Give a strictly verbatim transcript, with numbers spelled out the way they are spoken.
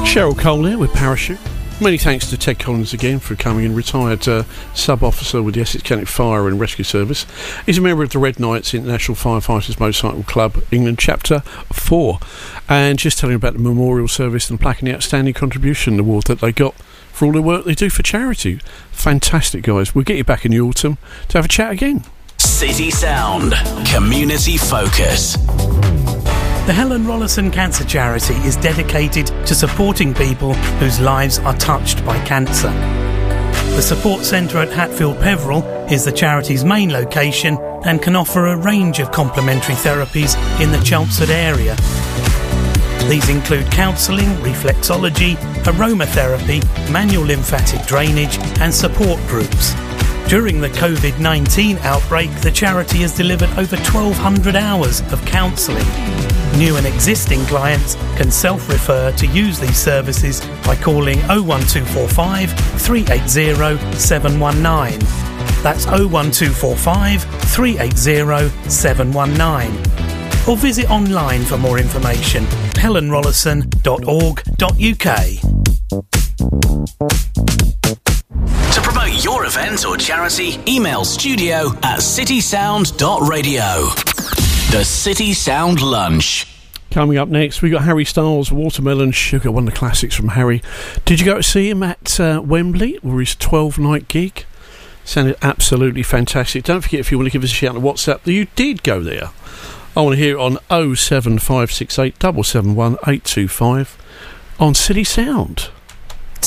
Cheryl Cole here with Parachute. Many thanks to Ted Collins again for coming in, retired uh, sub-officer with the Essex County Fire and Rescue Service. He's a member of the Red Knights International Firefighters Motorcycle Club, England Chapter four. And just telling about the memorial service and the plaque and the Outstanding Contribution Award that they got for all the work they do for charity. Fantastic, guys. We'll get you back in the autumn to have a chat again. City Sound. Community focus. The Helen Rollason Cancer Charity is dedicated to supporting people whose lives are touched by cancer. The support centre at Hatfield Peveril is the charity's main location and can offer a range of complementary therapies in the Chelmsford area. These include counselling, reflexology, aromatherapy, manual lymphatic drainage and support groups. During the covid nineteen outbreak, the charity has delivered over twelve hundred hours of counselling. New and existing clients can self-refer to use these services by calling oh one two four five, three eight zero, seven one nine. That's oh one two four five, three eight zero, seven one nine. Or visit online for more information, helen rollason dot org dot u k. To promote your event or charity, email studio at citysound dot radio. The City Sound Lunch. Coming up next, we got Harry Styles, Watermelon Sugar, one of the classics from Harry. Did you go to see him at uh, Wembley, or his twelve-night gig? Sounded absolutely fantastic. Don't forget, if you want to give us a shout on WhatsApp, that you did go there. I want to hear it on oh seven five six eight seven seven one eight two five on City Sound.